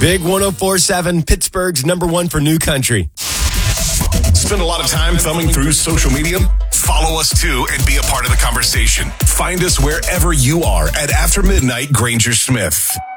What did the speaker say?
Big 104.7, Pittsburgh's number one for new country. Spend a lot of time thumbing through social media? Follow us too and be a part of the conversation. Find us wherever you are at After Midnight Granger Smith.